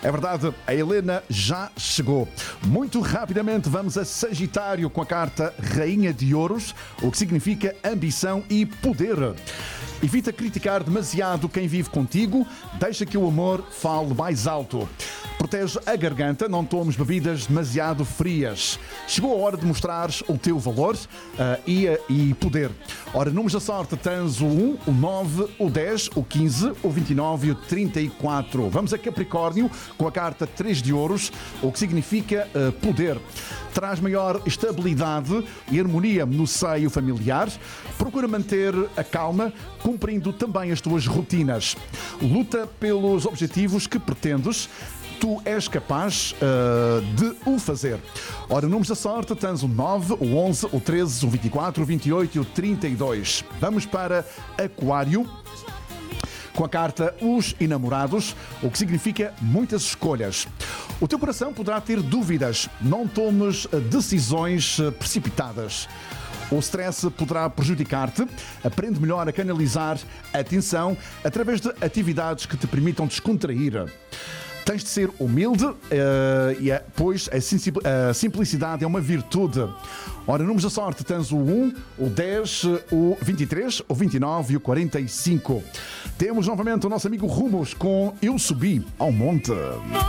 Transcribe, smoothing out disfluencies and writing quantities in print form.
É verdade, a Helena já chegou. Muito rapidamente vamos a Sagitário com a carta Rainha de Ouros, o que significa ambição e poder. Evita criticar demasiado quem vive contigo, deixa que o amor fale mais alto. Protege a garganta, não tomes bebidas demasiado frias. Chegou a hora de mostrares o teu valor e poder. Ora, números da sorte, tens o 1, o 9, o 10, o 15, o 29 e o 34. Vamos a Capricórnio com a carta 3 de ouros, o que significa poder. Traz maior estabilidade e harmonia no seio familiar. Procura manter a calma, cumprindo também as tuas rotinas. Luta pelos objetivos que pretendes. Tu és capaz de o fazer. Ora, números da sorte, tens o 9, o 11, o 13, o 24, o 28 e o 32. Vamos para Aquário com a carta Os Enamorados, o que significa muitas escolhas. O teu coração poderá ter dúvidas. Não tomes decisões precipitadas. O stress poderá prejudicar-te. Aprende melhor a canalizar a tensão através de atividades que te permitam descontrair. Tens de ser humilde, pois a simplicidade é uma virtude. Ora, números da sorte, tens o 1, o 10, o 23, o 29 e o 45. Temos novamente o nosso amigo Rumos com Eu Subi ao Monte.